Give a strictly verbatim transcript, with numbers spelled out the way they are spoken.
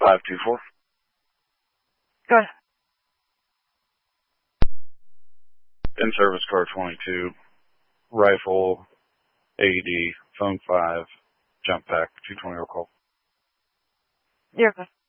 five two four. Go ahead. In service car twenty-two, rifle, A E D, phone five, jump pack, two twenty call. You're good.